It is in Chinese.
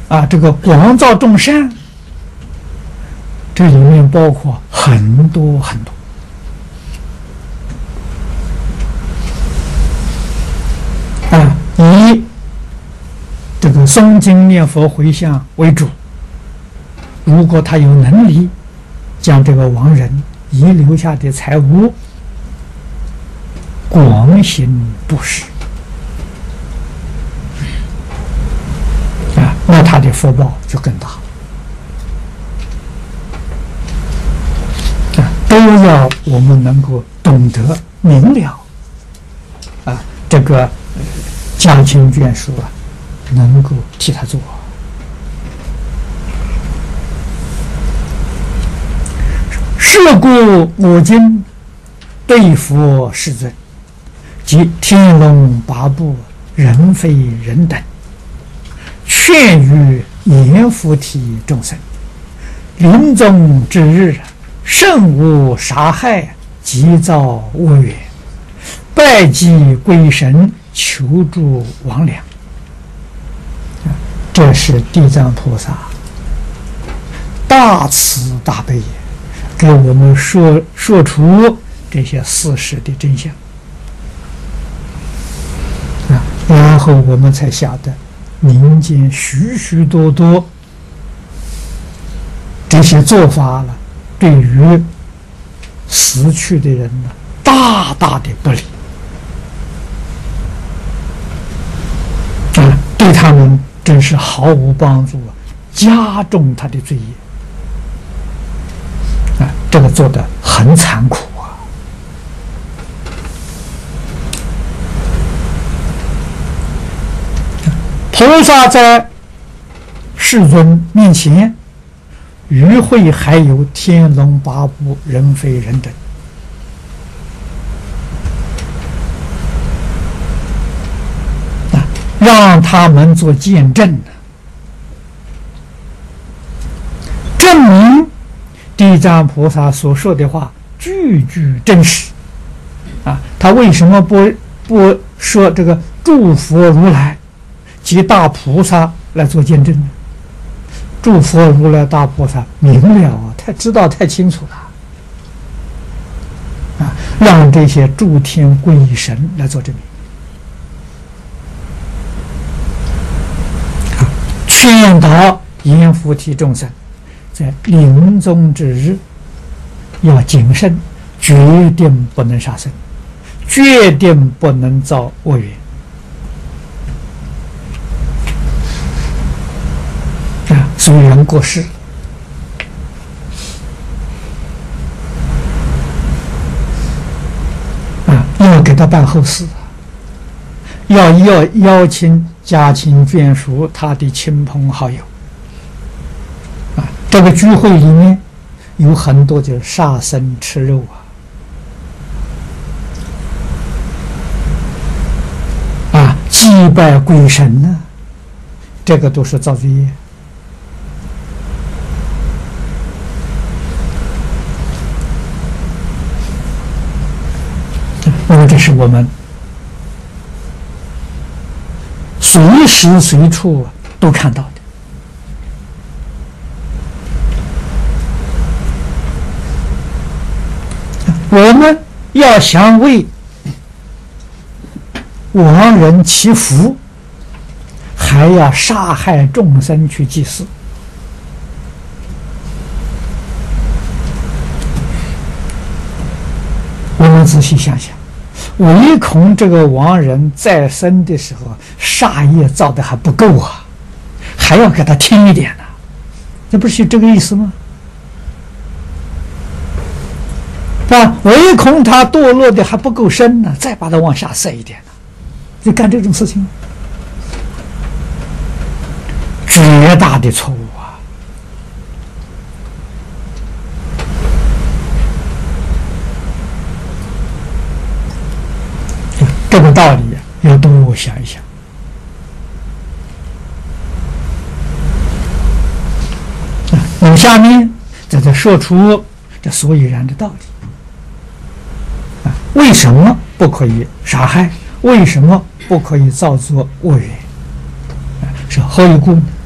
这个广造众善，这里面包括很多很多。以这个诵经念佛回向为主。如果他有能力，将这个亡人遗留下的财物广行布施，那他的福报就更大。都要我们能够懂得明了，这个家亲眷属能够替他做。是故我今对佛世尊及天龙八部人非人等，劝于阎浮提众生，临终之日，慎勿杀害，急造恶缘，拜祭鬼神，求助亡良。这是地藏菩萨大慈大悲，给我们说出这些事实的真相，然后我们才晓得民间许许多多这些做法了，对于死去的人呢，大大的不利，对他们真是毫无帮助，加重他的罪业。这个做得很残酷啊！菩萨在世尊面前，与会还有天龙八部人非人等，让他们做见证，证明地藏菩萨所说的话句句真实。他为什么不说这个诸佛如来及大菩萨来做见证呢？诸佛如来大菩萨明了太知道太清楚了，让这些诸天鬼神来做证明。劝导阎浮提众生在临终之日要谨慎，决定不能杀生，决定不能造恶缘。所以人过世，要给他办后事，要邀请家亲眷属，他的亲朋好友。这个聚会里面有很多就是杀生吃肉祭拜鬼神呢，这个都是造罪业。那么这是我们随时随处都看到的。我们要想为亡人祈福，还要杀害众生去祭祀。我们仔细想想，唯恐这个亡人在生的时候杀业造的还不够还要给他添一点呢，这不是这个意思吗？唯恐他堕落的还不够深呢，再把他往下塞一点呢，就干这种事情，绝大的错误这个道理要多想一想。那么下面再说出这所以然的道理。为什么不可以杀害？为什么不可以造作恶缘？是何以故呢？